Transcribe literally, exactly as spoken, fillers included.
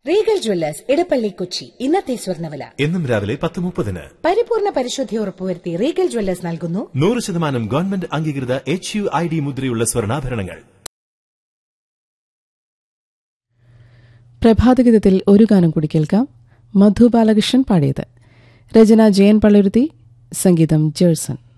Regal Jewellers Edappally Kochi. ഇന്നത്തെ സ്വർണ്ണവില എന്നും രാവിലെ പത്ത് മുപ്പതിന്. പരിപൂർണ പരിശുദ്ധി ഉറപ്പുവരുത്തി റീഗൽ ജ്വല്ലേഴ്സ് നൽകുന്നു നൂറ് ശതമാനം ഗവൺമെന്റ് അംഗീകൃത എച്ച് യു ഐ ഡി മുദ്രയുള്ള സ്വർണ്ണാഭരണങ്ങൾ. പ്രഭാതഗീതത്തിൽ ഒരു ഗാനം കൂടി കേൾക്കാം. മധു ബാലകൃഷ്ണൻ പാടിയത്. രചന ജയൻ പള്ളുരുത്തി, സംഗീതം ജേഴ്സൺ.